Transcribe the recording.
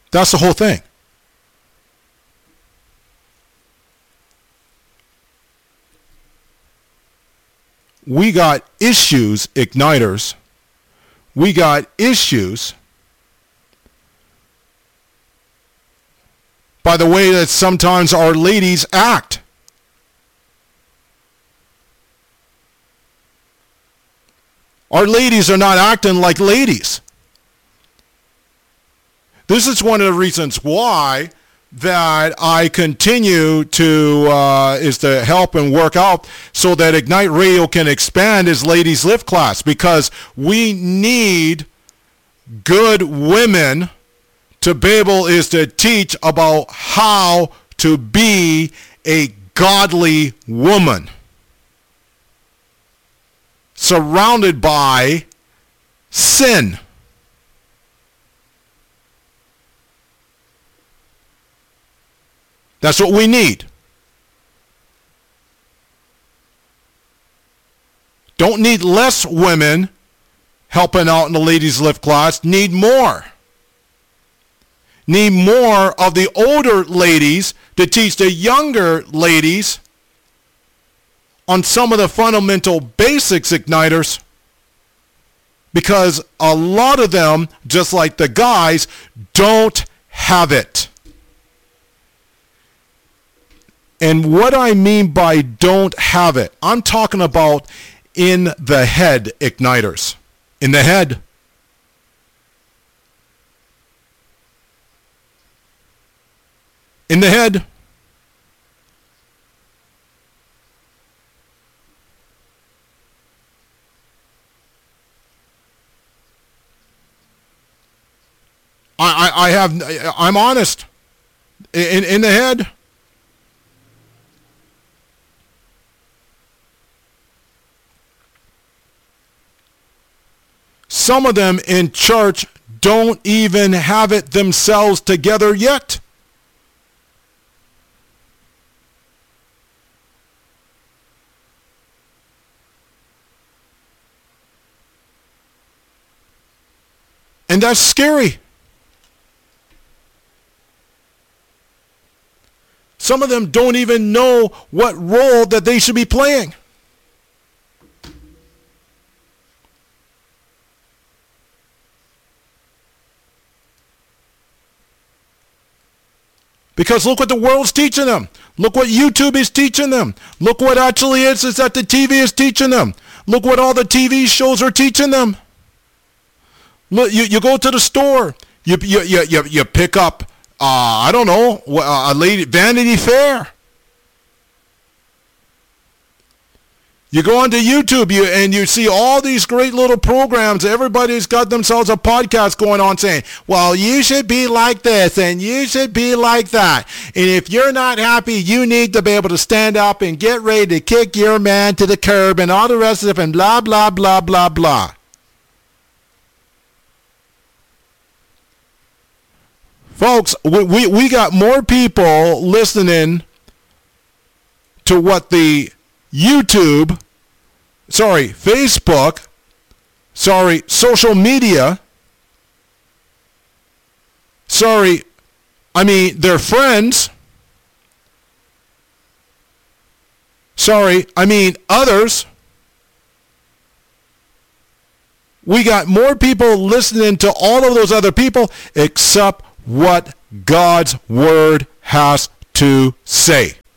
That's the whole thing. We got issues, Igniters. We got issues by the way that sometimes our ladies act. Our ladies are not acting like ladies. This is one of the reasons why that I continue to is to help and work out so that Ignite Radio can expand his Ladies Lift class, because we need good women to be able is to teach about how to be a godly woman surrounded by sin. That's what we need. Don't need less women helping out in the Ladies Lift class. Need more. Need more of the older ladies to teach the younger ladies on some of the fundamental basics, Igniters. Because a lot of them, just like the guys, don't have it. And what I mean by don't have it, I'm talking about in the head, Igniters. In the head. In the head. I'm honest. In the head. Some of them in church don't even have it themselves together yet. And that's scary. Some of them don't even know what role that they should be playing. Because look what the world's teaching them. Look what YouTube is teaching them. Look what actually is that the TV is teaching them. Look what all the TV shows are teaching them. Look, you go to the store. You pick up, I don't know, a lady, Vanity Fair. You go onto YouTube and you see all these great little programs. Everybody's got themselves a podcast going on saying, well, you should be like this and you should be like that. And if you're not happy, you need to be able to stand up and get ready to kick your man to the curb and all the rest of it and blah, blah, blah, blah, blah. Folks, we got more people listening to what the Facebook, social media, their friends, others. We got more people listening to all of those other people except what God's word has to say.